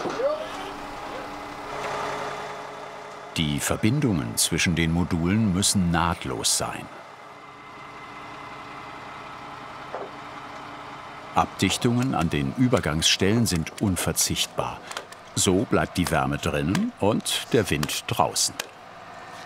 Die Verbindungen zwischen den Modulen müssen nahtlos sein. Abdichtungen an den Übergangsstellen sind unverzichtbar. So bleibt die Wärme drinnen und der Wind draußen.